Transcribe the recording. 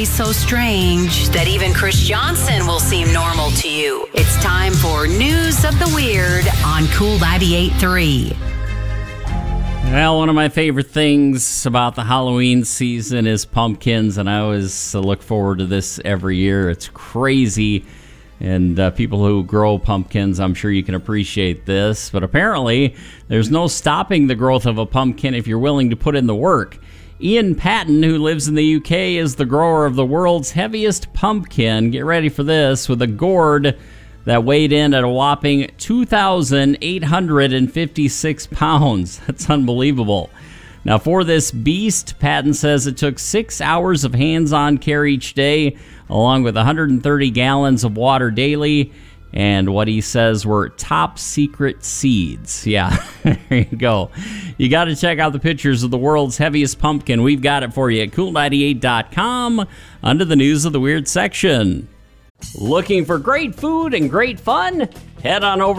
be so strange that even Chris Johnson will seem normal to you. It's time for News of the Weird on Cool 98.3. Well, one of my favorite things about the Halloween season is pumpkins, and I always look forward to this every year. It's crazy, and people who grow pumpkins, I'm sure you can appreciate this, but apparently there's no stopping the growth of a pumpkin if you're willing to put in the work. Ian Patton, who lives in the UK, is the grower of the world's heaviest pumpkin. Get ready for this, with a gourd that weighed in at a whopping 2,856 pounds. That's unbelievable. Now, for this beast, Patton says it took 6 hours of hands-on care each day, along with 130 gallons of water daily, and what he says were top-secret seeds. Yeah, there you go. You got to check out the pictures of the world's heaviest pumpkin. We've got it for you at Cool98.com under the News of the Weird section. Looking for great food and great fun? Head on over